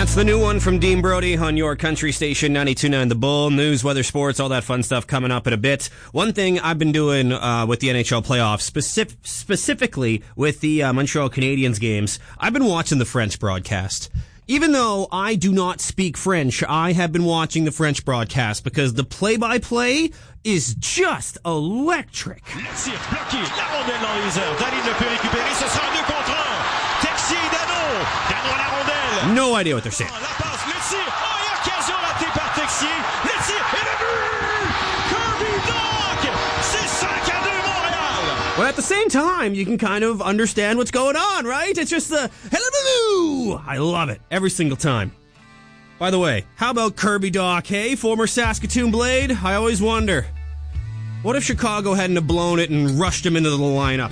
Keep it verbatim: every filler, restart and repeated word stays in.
That's the new one from Dean Brody on your country station, ninety-two point nine The Bull. News, weather, sports, all that fun stuff coming up in a bit. One thing I've been doing uh, with the N H L playoffs, specific, specifically with the uh, Montreal Canadiens games, I've been watching the French broadcast. Even though I do not speak French, I have been watching the French broadcast because the play-by-play is just electric. Le tir bloqué, la rondelle dans les airs. Dahlin le peut récupérer, ce sera un deux contre un. Texier et Danault. Danault la rondelle. No idea what they're saying. La passe, le tir. Oh, et occasion ratée par Texier. Le tir et le but. Kirby Dach. C'est cinq à deux Montréal. But at the same time, you can kind of understand what's going on, right? It's just the hello. I love it every single time. By the way, how about Kirby Dach, hey, former Saskatoon Blade? I always wonder, what if Chicago hadn't have blown it and rushed him into the lineup?